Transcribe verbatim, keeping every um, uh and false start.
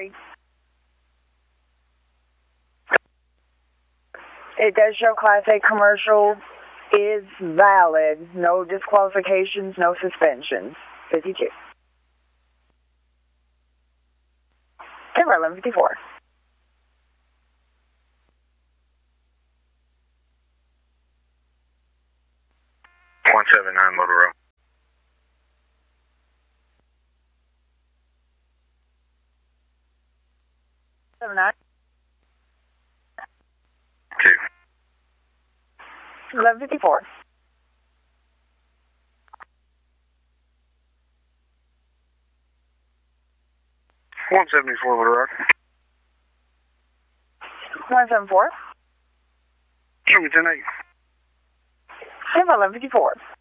Sorry. It does show Class A commercial is valid. No disqualifications, no suspensions. fifty-two. Timber eleven fifty-four. one seven nine Motor Row. seven nine. two. eleven fifty-four. one seventy-four Little Rock. one seven four. Show me ten eight. Timber eleven fifty-four.